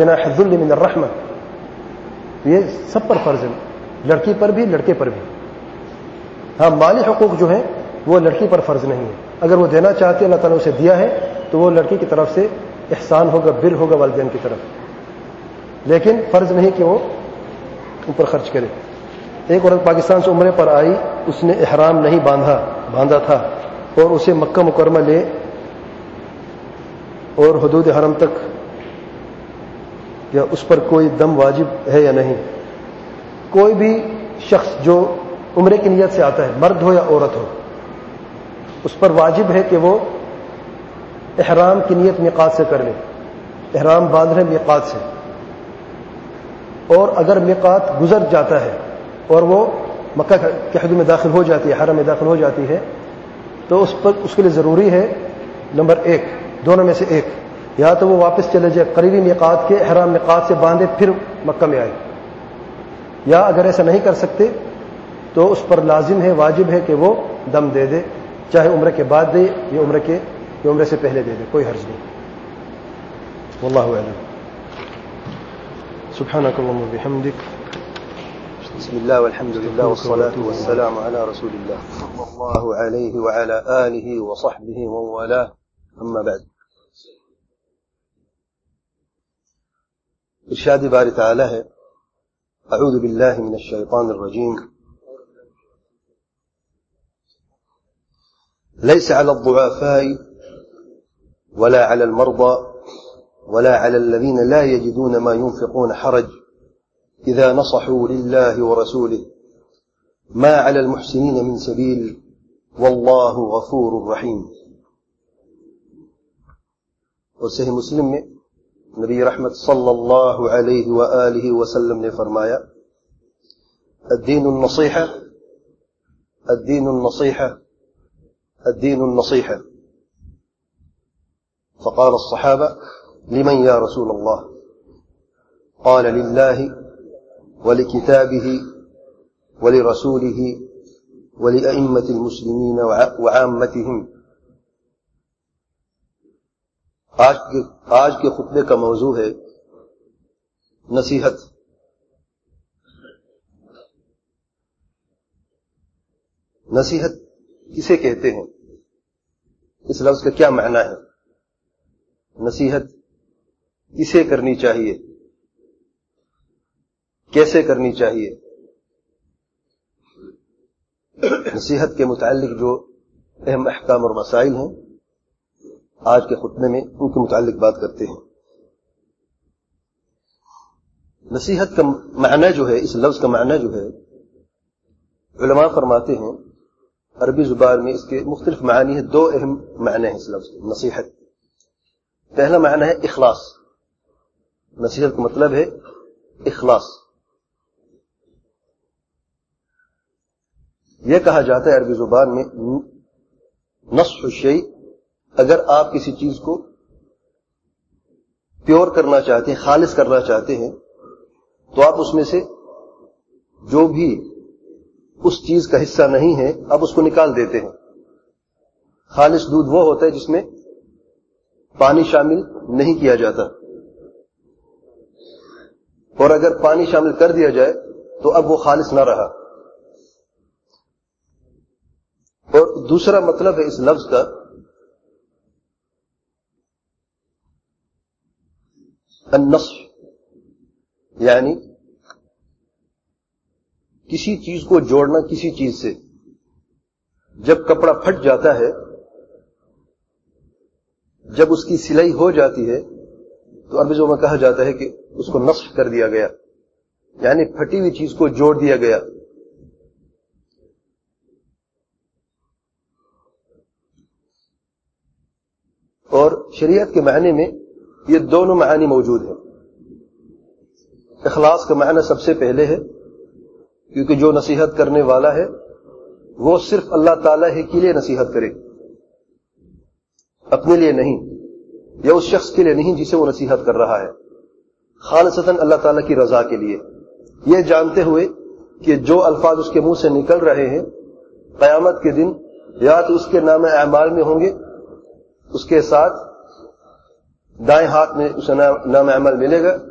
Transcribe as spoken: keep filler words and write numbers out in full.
جناح الذل من الرحمہ، یہ سب پر فرض ہے، لڑکی پر بھی لڑکے پر بھی۔ ہاں مالی حقوق جو ہیں وہ لڑکی پر فرض نہیں ہے، اگر وہ دینا چاہتی ہے اللہ تعالیٰ نے اسے دیا ہے تو وہ لڑکی کی طرف سے احسان ہوگا، بر ہوگا والدین کی طرف، لیکن فرض نہیں کہ وہ اوپر خرچ کرے۔ ایک عورت پاکستان سے عمرے پر آئی، اس نے احرام نہیں باندھا باندھا تھا اور اسے مکہ مکرمہ لے اور حدود حرم تک، یا اس پر کوئی دم واجب ہے یا نہیں؟ کوئی بھی شخص جو عمرے کی نیت سے آتا ہے، مرد ہو یا عورت ہو، اس پر واجب ہے کہ وہ احرام کی نیت میقات سے کر لے، احرام باندھ لے میقات سے، اور اگر میقات گزر جاتا ہے اور وہ مکہ کے حدود میں داخل ہو جاتی ہے، حرم میں داخل ہو جاتی ہے، تو اس پر اس کے لیے ضروری ہے نمبر ایک، دونوں میں سے ایک، یا تو وہ واپس چلے جائے قریبی میقات کے، احرام میقات سے باندھے پھر مکہ میں آئے، یا اگر ایسا نہیں کر سکتے تو اس پر لازم ہے، واجب ہے کہ وہ دم دے دے، چاہے عمرے کے بعد دے یا عمرے کے یا عمرے سے پہلے دے دے، کوئی حرج نہیں۔ واللہ اعلم۔ سبحانک اللہم وبحمدک، بسم الله والحمد لله والصلاة والسلام على رسول الله صلى الله عليه وعلى آله وصحبه ومن والاه، أما بعد۔ ارشاد باری تعالی ہے، اعوذ باللہ من الشیطان الرجیم، ليس على الضعفاء ولا على المرضى ولا على الذين لا يجدون ما ينفقون حرج إذا نصحوا لله ورسوله ما على المحسنين من سبيل والله غفور رحيم۔ اور صحیح مسلم میں نبی رحمت صلی اللہ علیہ وآلہ وسلم نے فرمایا، الدین النصیحہ الدین النصیحہ الدین النصیحہ، فقال الصحابہ لمن یا رسول اللہ؟ قال للہ ولكتابه ولرسوله ولأئمة المسلمين وعامتهم۔ آج کے آج کے خطبے کا موضوع ہے نصیحت۔ نصیحت کسے کہتے ہیں؟ اس لفظ کا کیا معنی ہے؟ نصیحت کسے کرنی چاہیے؟ کیسے کرنی چاہیے؟ نصیحت کے متعلق جو اہم احکام اور مسائل ہیں آج کے خطبے میں ان کے متعلق بات کرتے ہیں۔ نصیحت کا معنی جو ہے، اس لفظ کا معنی جو ہے، علماء فرماتے ہیں عربی زبان میں اس کے مختلف معنی ہیں، دو اہم معنی ہیں اس لفظ کے نصیحت۔ پہلا معنی ہے اخلاص، نصیحت کا مطلب ہے اخلاص۔ یہ کہا جاتا ہے عربی زبان میں نصح الشیء، اگر آپ کسی چیز کو پیور کرنا چاہتے ہیں، خالص کرنا چاہتے ہیں، تو آپ اس میں سے جو بھی اس چیز کا حصہ نہیں ہے آپ اس کو نکال دیتے ہیں۔ خالص دودھ وہ ہوتا ہے جس میں پانی شامل نہیں کیا جاتا، اور اگر پانی شامل کر دیا جائے تو اب وہ خالص نہ رہا۔ اور دوسرا مطلب ہے اس لفظ کا النصح، یعنی کسی چیز کو جوڑنا کسی چیز سے۔ جب کپڑا پھٹ جاتا ہے، جب اس کی سلائی ہو جاتی ہے، تو عربی زبان میں کہا جاتا ہے کہ اس کو نصح کر دیا گیا، یعنی پھٹی ہوئی چیز کو جوڑ دیا گیا۔ اور شریعت کے معنی میں یہ دونوں معانی موجود ہیں۔ اخلاص کا معنی سب سے پہلے ہے، کیونکہ جو نصیحت کرنے والا ہے وہ صرف اللہ تعالیٰ ہی کے لیے نصیحت کرے، اپنے لیے نہیں، یا اس شخص کے لیے نہیں جسے وہ نصیحت کر رہا ہے، خالصتاً اللہ تعالیٰ کی رضا کے لیے، یہ جانتے ہوئے کہ جو الفاظ اس کے منہ سے نکل رہے ہیں قیامت کے دن یا تو اس کے نام اعمال میں ہوں گے، اس کے ساتھ دائیں ہاتھ میں اسے نام اعمال ملے گا،